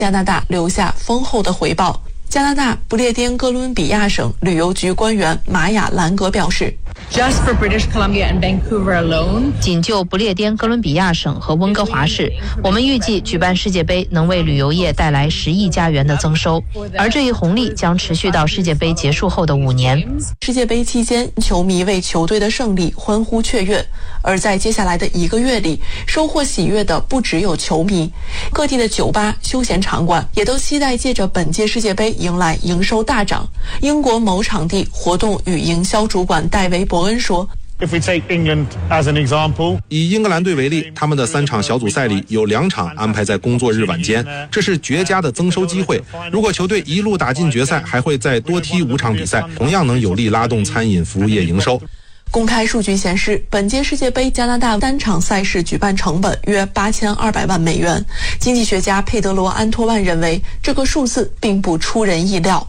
加拿大留下丰厚的回报。加拿大不列颠哥伦比亚省旅游局官员玛雅·兰格表示， Just for British Columbia and Vancouver alone， 仅就不列颠哥伦比亚省和温哥华市，我们预计举办世界杯能为旅游业带来10亿加元的增收，而这一红利将持续到世界杯结束后的5年。 世界杯期间，球迷为球队的胜利欢呼雀跃，而在接下来的1个月里，收获喜悦的不只有球迷，各地的酒吧、休闲场馆也都期待借着本届世界杯迎来营收大涨。英国某场地活动与营销主管戴维·伯恩说， 以英格兰队为例，他们的3场小组赛里有2场安排在工作日晚间，这是绝佳的增收机会。如果球队一路打进决赛，还会再多踢5场比赛，同样能有力拉动餐饮服务业营收。 公开数据显示，本届世界杯加拿大单场赛事举办成本约8200万美元。经济学家佩德罗·安托万认为，这个数字并不出人意料。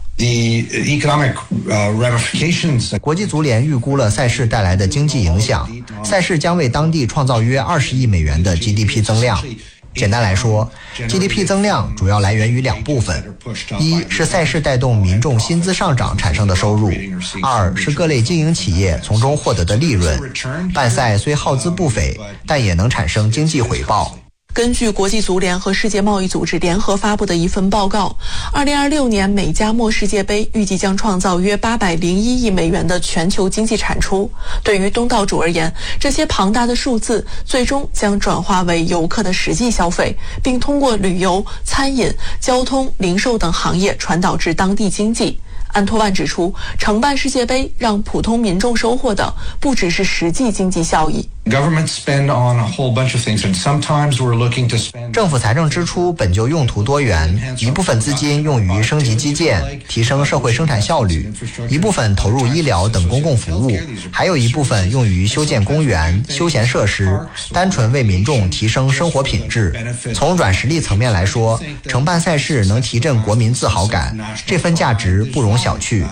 国际足联预估了赛事带来的经济影响，赛事将为当地创造约20亿美元的 GDP 增量。简单来说 ，GDP 增量主要来源于2部分：一是赛事带动民众薪资上涨产生的收入；2是各类经营企业从中获得的利润。办赛虽耗资不菲，但也能产生经济回报。 根据国际足联和世界贸易组织联合发布的一份报告，2026年美加墨世界杯预计将创造约801亿美元的全球经济产出。对于东道主而言，这些庞大的数字最终将转化为游客的实际消费，并通过旅游、餐饮、交通、零售等行业传导至当地经济。安托万指出，承办世界杯让普通民众收获的不只是实际经济效益。 政府财政支出本就用途多元，一部分资金用于升级基建，提升社会生产效率；一部分投入医疗等公共服务，还有一部分用于修建公园、休闲设施，单纯为民众提升生活品质。从软实力层面来说，承办赛事能提振国民自豪感，这份价值不容小觑。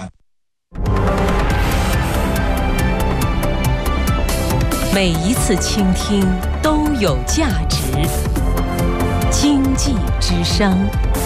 每一次倾听都有价值。经济之声。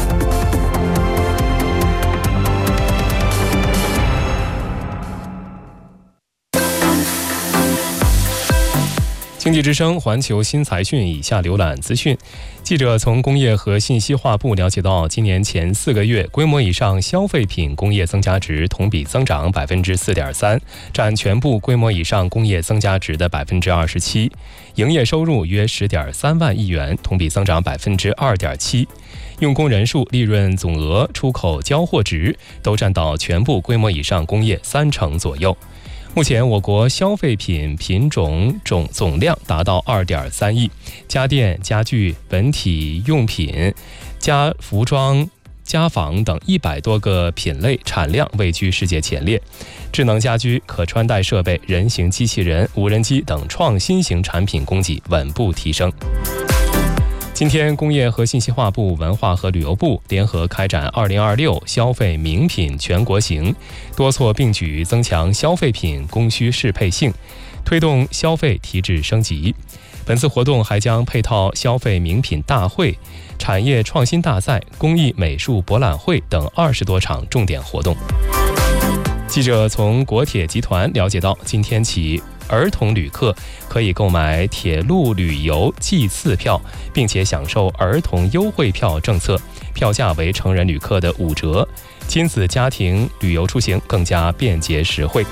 经济之声环球新财讯，以下浏览资讯。记者从工业和信息化部了解到，今年前4个月，规模以上消费品工业增加值同比增长 4.3%， 占全部规模以上工业增加值的 27%， 营业收入约 10.3万亿元，同比增长 2.7%， 用工人数、利润总额、出口交货值都占到全部规模以上工业30%左右。目前我国消费品品种总量达到 2.3亿，家电、家具、本体用品、服装、家纺等100多个品类产量位居世界前列。智能家居、可穿戴设备、人形机器人、无人机等创新型产品供给稳步提升。今天，工业和信息化部、文化和旅游部联合开展2026消费名品全国行，多措并举，增强消费品供需适配性，推动消费提质升级。本次活动还将配套消费名品大会、产业创新大赛、工艺美术博览会等20多场重点活动。记者从国铁集团了解到，今天起，儿童旅客可以购买铁路旅游季次票，并且享受儿童优惠票政策，票价为成人旅客的5折，亲子家庭旅游出行更加便捷实惠。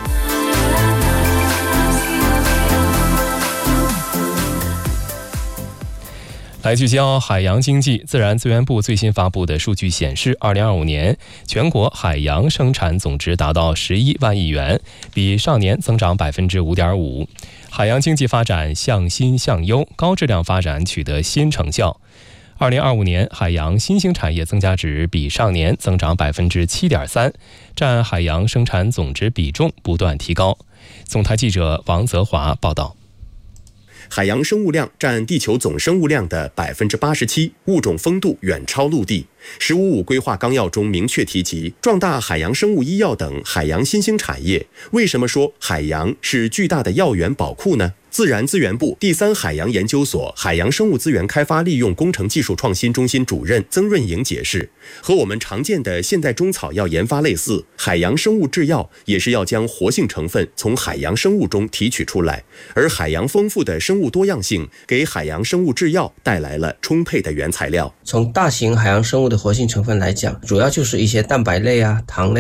来聚焦海洋经济，自然资源部最新发布的数据显示，2025年全国海洋生产总值达到11万亿元，比上年增长 5.5%。海洋经济发展向新向优，高质量发展取得新成效。2025年海洋新兴产业增加值比上年增长 7.3%， 占海洋生产总值比重不断提高。总台记者王泽华报道。 海洋生物量占地球总生物量的 87%， 物种丰度远超陆地。“15+5”规划纲要中明确提及壮大海洋生物医药等海洋新兴产业。为什么说海洋是巨大的药源宝库呢？ 自然资源部第三海洋研究所海洋生物资源开发利用工程技术创新中心主任曾润莹解释，和我们常见的现代中草药研发类似，海洋生物制药也是要将活性成分从海洋生物中提取出来，而海洋丰富的生物多样性给海洋生物制药带来了充沛的原材料。 从大型海洋生物的活性成分来讲，主要就是一些蛋白类啊、糖类